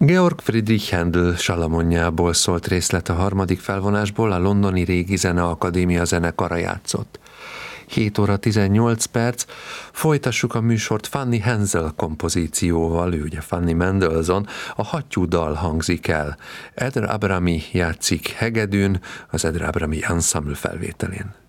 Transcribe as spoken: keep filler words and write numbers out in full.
Georg Friedrich Händel Salamonjából szólt részlet a harmadik felvonásból, a londoni Régi Zeneakadémia zenekara játszott. hét óra tizennyolc perc, folytassuk a műsort Fanny Hensel kompozícióval, ő ugye Fanny Mendelssohn, a Hattyú dal hangzik el. Eder Abrami játszik hegedűn, az Eder Abrami Ensemble felvételén.